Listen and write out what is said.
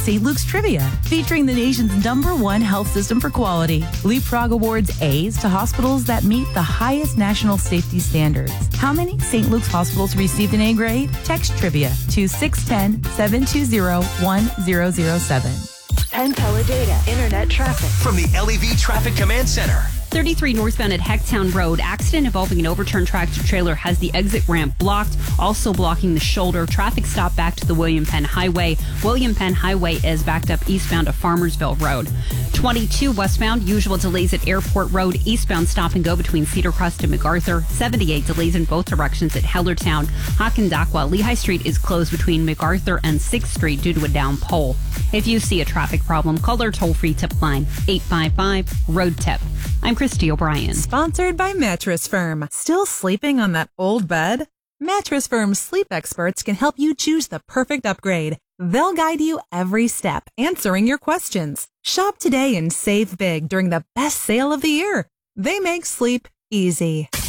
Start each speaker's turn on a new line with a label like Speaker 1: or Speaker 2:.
Speaker 1: St. Luke's Trivia, featuring the nation's #1 health system for quality. Leapfrog awards A's to hospitals that meet the highest national safety standards. How many St. Luke's hospitals received an A grade? Text Trivia to 610-720-1007.
Speaker 2: Penn Teledata Internet traffic
Speaker 3: from the LEV Traffic Command Center.
Speaker 4: 33 northbound at Hecktown Road. Accident involving an overturned tractor trailer has the exit ramp blocked, also blocking the shoulder. Traffic stop back to the William Penn Highway. William Penn Highway is backed up eastbound to Farmersville Road. 22 westbound, usual delays at Airport Road. Eastbound stop and go between Cedar Crest and MacArthur. 78 delays in both directions at Hellertown. Hackendakwa. Lehigh Street is closed between MacArthur and 6th Street due to a down pole. If you see a traffic problem, call our toll-free tip line, 855-ROAD-TIP. I'm Christy O'Brien.
Speaker 5: Sponsored by Mattress Firm. Still sleeping on that old bed? Mattress Firm's sleep experts can help you choose the perfect upgrade. They'll guide you every step, answering your questions. Shop today and save big during the best sale of the year. They make sleep easy.